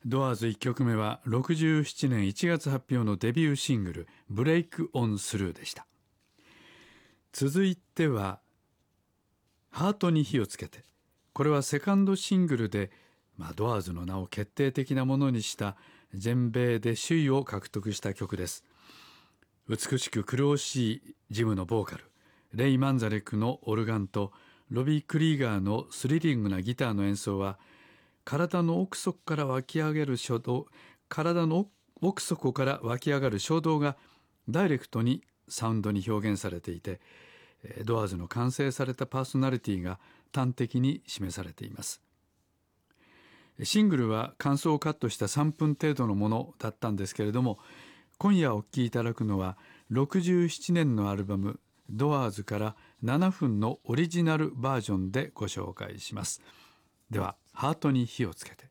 ドアーズ1曲目は67年1月発表のデビューシングルブレイクオンスルーでした。続いてはハートに火をつけて、これはセカンドシングルで、ドアーズの名を決定的なものにした全米で首位を獲得した曲です。美しく苦しいジムのボーカル、レイ・マンザレックのオルガンとロビー・クリーガーのスリリングなギターの演奏は、体の奥底から湧き上がる衝動がダイレクトにサウンドに表現されていて、ドアーズの完成されたパーソナリティが端的に示されています。シングルは間奏をカットした3分程度のものだったんですけれども、今夜お聴きいただくのは67年のアルバムドアーズから7分のオリジナルバージョンでご紹介します。では、ハートに火をつけて。